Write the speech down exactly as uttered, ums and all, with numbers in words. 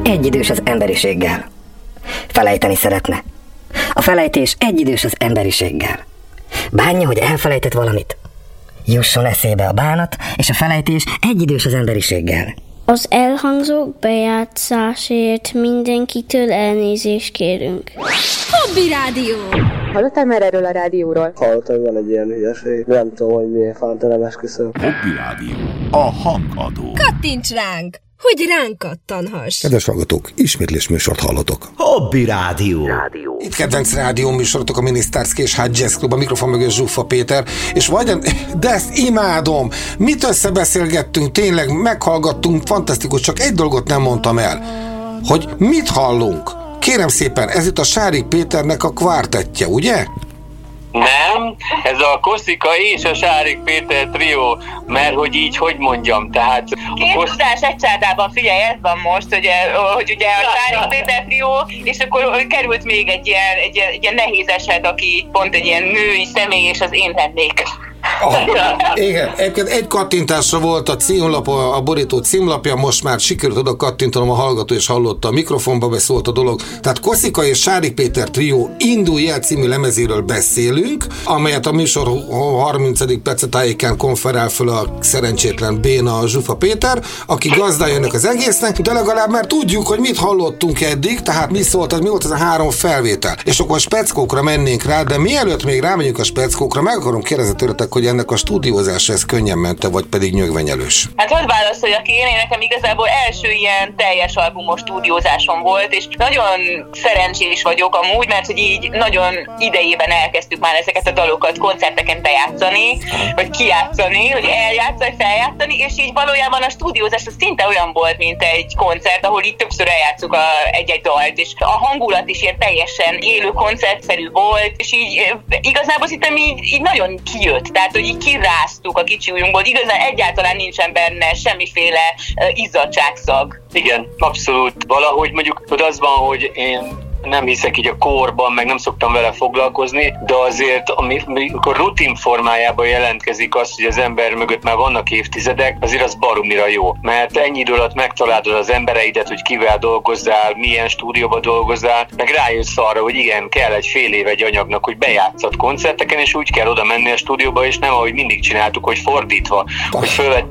egyidős az emberiséggel. Felejteni szeretne. A felejtés egyidős az emberiséggel. Bánja, hogy elfelejtett valamit. Jusson eszébe a bánat, és a felejtés egyidős az emberiséggel. Az elhangzó bejátszásért mindenkitől elnézést kérünk. Hobby Rádió! Hallottál már erről a rádióról? Hallottam, hogy van egy ilyen hülyeség. Nem tudom, hogy miért fánt, nem esküszöm. Hobby Rádió. A hangadó. Kattints ránk, hogy ránk kattanhass. Kedves hallgatók, ismétlés műsort hallotok. Hobby Rádió. Rádió. Itt kedvenc rádió műsorotok, a Minisztárszki és hát Jazz Club, a mikrofon mögött Zsuffa Péter, és vagy, de ezt imádom. Mit összebeszélgettünk, tényleg meghallgattunk, fantasztikus, csak egy dolgot nem mondtam el, hogy mit hallunk. Kérem szépen, ez itt a Sárik Péternek a kvártettje, ugye? Nem, ez a Koszika és a Sárik Péter trió, mert hogy így, hogy mondjam, tehát... Két kosz... tudás egy csárdában, figyelj, ez van most, hogy, hogy ugye a Sárik Péter trió, és akkor került még egy ilyen, egy, ilyen, egy ilyen nehéz eset, aki pont egy ilyen női személy, és az én lennék. Oh, igen, egyébként egy kattintásra volt a címlap, a borító címlapja, most már sikerült oda kattintanom, a hallgató és hallotta, a mikrofonba beszólt a dolog. Tehát Koszika és Sárik Péter trió Indulj el című lemezéről beszélünk, amelyet a műsor harmincadik perce tájékán konferál föl a szerencsétlen béna Zsufa Péter, aki gazdája ennek az egésznek, de legalább már tudjuk, hogy mit hallottunk eddig, tehát mi szólt, az, mi volt ez a három felvétel. És akkor a speckókra mennénk rá, de mielőtt még rámegyünk a speckókra, meg akarom kérdezni tőletek, hogy ennek a stúdiózása ez könnyen mente, vagy pedig nyögvenyelős? Hát hadd válaszoljak én, én nekem igazából első ilyen teljes albumos stúdiózásom volt, és nagyon szerencsés vagyok amúgy, mert hogy így nagyon idejében elkezdtük már ezeket a dalokat koncerteken bejátszani, vagy kijátszani, hogy eljátszani, feljátszani, és így valójában a stúdiózás az szinte olyan volt, mint egy koncert, ahol így többször eljátszuk a, egy-egy dalt, és a hangulat is ilyen teljesen élő koncertszerű volt, és így igazából szerintem így, így nagyon kijött. Tehát, hogy így kiráztuk a kicsi ujjunkból, igazán egyáltalán nincsen benne semmiféle uh, izzadságszag. Igen, abszolút. Valahogy mondjuk az van, hogy én nem hiszek így a kórban, meg nem szoktam vele foglalkozni, de azért, amikor rutin formájában jelentkezik az, hogy az ember mögött már vannak évtizedek, azért az baromira jó. Mert ennyi idő alatt megtalálod az embereidet, hogy kivel dolgozzál, milyen stúdióban dolgozzál, meg rájössz arra, hogy igen, kell egy fél év egy anyagnak, hogy bejátszat koncerteken, és úgy kell oda menni a stúdióba, és nem ahogy mindig csináltuk, hogy fordítva, hogy fölvett